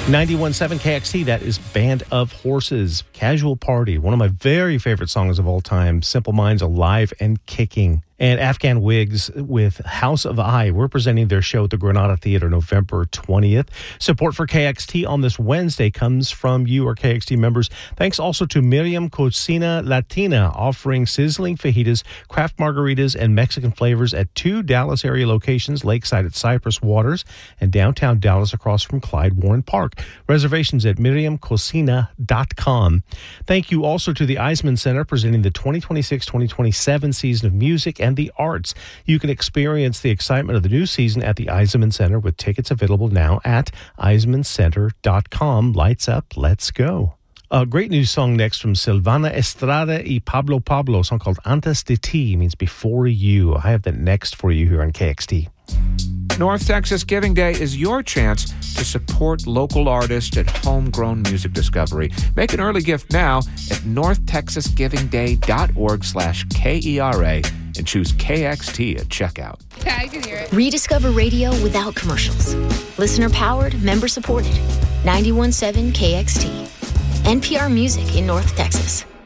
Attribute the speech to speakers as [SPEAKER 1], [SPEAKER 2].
[SPEAKER 1] 91.7 KXT, that is Band of Horses, Casual Party, one of my very favorite songs of all time, Simple Minds Alive and Kicking. And Afghan Wigs with House of I. We're presenting their show at the Granada Theater November 20th. Support for KXT on this Wednesday comes from you, our KXT members. Thanks also to Miriam Cocina Latina, offering sizzling fajitas, craft margaritas, and Mexican flavors at 2 Dallas area locations, Lakeside at Cypress Waters and downtown Dallas across from Clyde Warren Park. Reservations at miriamcocina.com. Thank you also to the Eisman Center, presenting the 2026-2027 season of music and the arts. You can experience the excitement of the new season at the Eisman Center with tickets available now at eismancenter.com. Lights up, let's go. A great new song next from Silvana Estrada y Pablo Pablo, a song called Antes de Ti, means before you. I have that next for you here on KXT.
[SPEAKER 2] North Texas Giving Day is your chance to support local artists and homegrown music discovery. Make an early gift now at northtexasgivingday.org/KERA and choose KXT at checkout.
[SPEAKER 3] Yeah, I can hear it.
[SPEAKER 4] Rediscover radio without commercials. Listener powered, member supported. 91.7 KXT. NPR Music in North Texas.